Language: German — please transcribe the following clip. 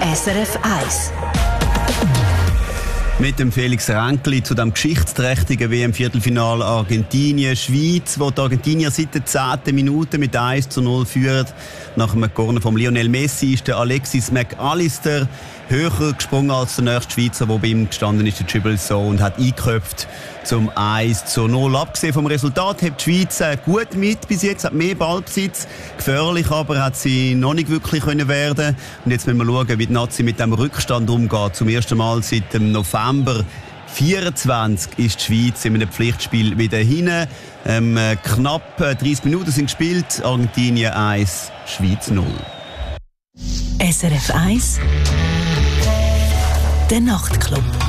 SRF 1. Mit dem Felix Ränkli zu dem geschichtsträchtigen WM-Viertelfinale Argentinien-Schweiz, wo die Argentinier seit der 10. Minute mit 1:0 führen. Nach einem Corner von Lionel Messi ist der Alexis McAllister höher gesprungen als der nächste Schweizer, der bei ihm gestanden ist, der Dribble so, und hat eingeköpft zum 1:0. Abgesehen vom Resultat hat die Schweiz gut mit bis jetzt, hat mehr Ballbesitz. Gefährlich aber hat sie noch nicht wirklich können werden. Und jetzt müssen wir schauen, wie die Nazi mit dem Rückstand umgeht. Zum ersten Mal seit dem November 24 ist die Schweiz in einem Pflichtspiel wieder hinein. Knapp 30 Minuten sind gespielt. Argentinien 1, Schweiz 0. SRF 1, der Nachtclub.